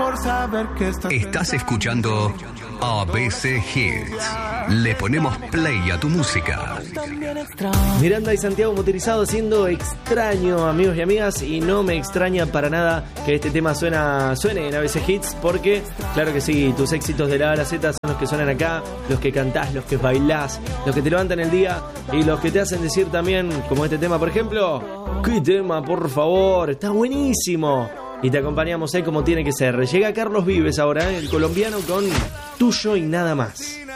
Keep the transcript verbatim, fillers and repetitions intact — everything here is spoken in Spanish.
por saber que estás. Estás escuchando A B C Hits. Le ponemos play a tu música. Miranda y Santiago Motorizado haciendo Extraño, amigos y amigas, y no me extraña para nada que este tema suena, suene en A B C Hits, porque claro que sí, tus éxitos de la A a la Z son los que suenan acá, los que cantás, los que bailás, los que te levantan el día y los que te hacen decir también, como este tema por ejemplo, ¿qué tema, por favor? Está buenísimo. Y te acompañamos ahí como tiene que ser. Llega Carlos Vives ahora, ¿eh? El colombiano, con Tuyo y Nada Más.